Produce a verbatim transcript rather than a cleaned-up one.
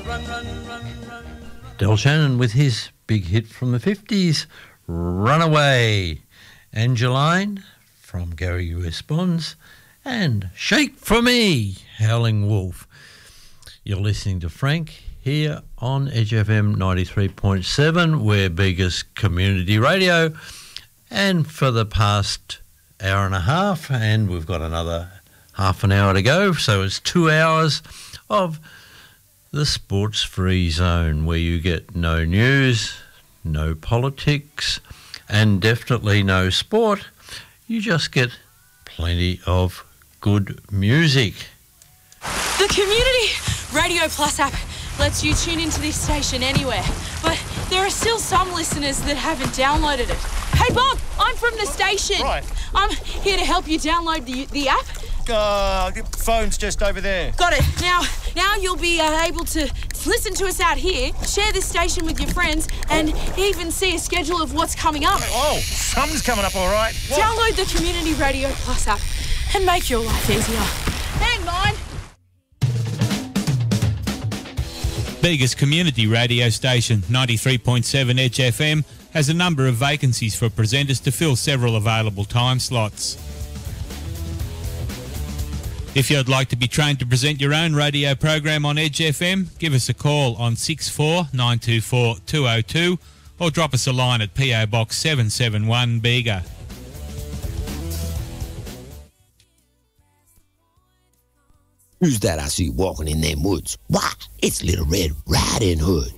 Del Shannon with his big hit from the fifties, Runaway. Angeline from Gary U S Bonds, and Shake For Me, Howling Wolf. You're listening to Frank here on Edge F M ninety-three point seven, we're biggest community radio, and for the past hour and a half, and we've got another half an hour to go, so it's two hours of the sports-free zone, where you get no news, no politics, and definitely no sport. You just get plenty of good music. The Community Radio Plus app lets you tune into this station anywhere, but there are still some listeners that haven't downloaded it. Hey Bob, I'm from the station. Right. I'm here to help you download the the app. Uh, the phone's just over there. Got it. Now, now you'll be uh, able to listen to us out here, share this station with your friends, and even see a schedule of what's coming up. Oh, something's coming up, all right. What? Download the Community Radio Plus app and make your life easier. Hang on. Bega's community radio station, ninety-three point seven Edge F M, has a number of vacancies for presenters to fill several available time slots. If you'd like to be trained to present your own radio program on Edge F M, give us a call on six four nine two four two oh two or drop us a line at P O Box seven seven one Bega. Who's that I see walking in them woods? Why, it's Little Red Riding Hood.